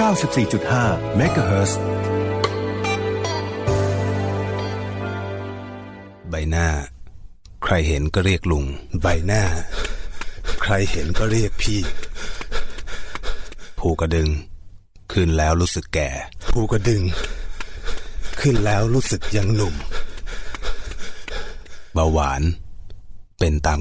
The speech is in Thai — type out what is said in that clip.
94.5 เมกะเฮิรตซ์ใบหน้าใครเห็นก็เรียกลุงใบหน้าใครเห็นก็เรียกพี่ภูกระดึงขึ้นแล้วรู้สึกแก่ภูกระดึงขึ้นแล้วรู้สึกยังหนุ่มเบาหวานเป็นตาม